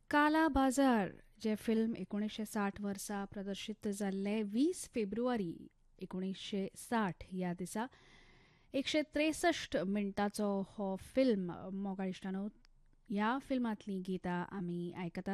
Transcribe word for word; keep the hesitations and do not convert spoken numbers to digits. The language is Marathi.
काला बाजार जे फिल्म एकोणीसशे साठ वर्सा प्रदर्शित जाल्ले वीस फेब्रुवारी एकोणीसशे साठ ह्या दिसा एकशे त्रेसष्ट मिनटाचो हो फिल्म मोगाळ इश्टानो. ह्या फिल्मांतलीं गितां आमी आयकतात.